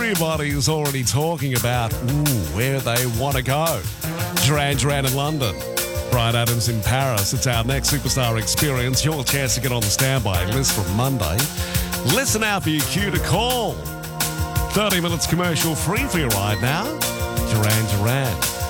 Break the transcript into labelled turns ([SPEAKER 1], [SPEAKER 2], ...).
[SPEAKER 1] Everybody's already talking about where they want to go. Duran Duran in London. Bryan Adams in Paris. It's our next superstar experience. Your chance to get on the standby list from Monday. Listen out for your cue to call. 30 minutes commercial free for you right now. Duran Duran.